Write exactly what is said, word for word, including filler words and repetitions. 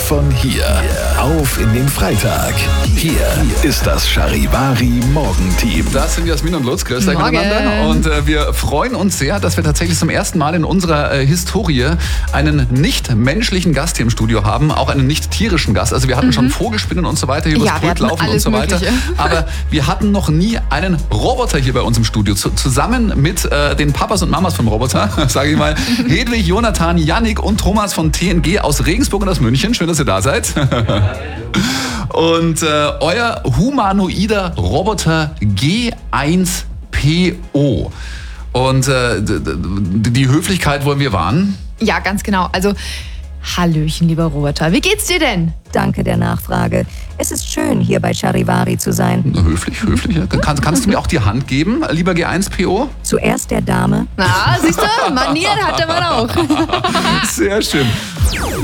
von hier auf in den Freitag. Hier ist das Charivari Morgenteam. Das sind Jasmin und Lutz. Grüß euch miteinander. Und äh, wir freuen uns sehr, dass wir tatsächlich zum ersten Mal in unserer äh, Historie einen nicht-menschlichen Gast hier im Studio haben. Auch einen nicht-tierischen Gast. Also wir hatten mhm. schon Vogelspinnen und so weiter, hier übers ja, Pult laufen und so weiter. Mögliche. Aber wir hatten noch nie einen Roboter hier bei uns im Studio. Zu, zusammen mit äh, den Papas und Mamas vom Roboter, sage ich mal. Hedwig, Jonathan, Yannick und Thomas von T N G aus Regensburg und aus München. Schön, dass ihr da seid. Und äh, euer humanoider Roboter G eins P O. Und äh, die Höflichkeit wollen wir wahren? Ja, ganz genau. Also, Hallöchen, lieber Roboter. Wie geht's dir denn? Danke der Nachfrage. Es ist schön, hier bei Charivari zu sein. Höflich, höflich. Ja. Kann, kannst du mir auch die Hand geben, lieber G eins P O? Zuerst der Dame. Na, siehst du, Manieren hat der Mann auch. Sehr schön.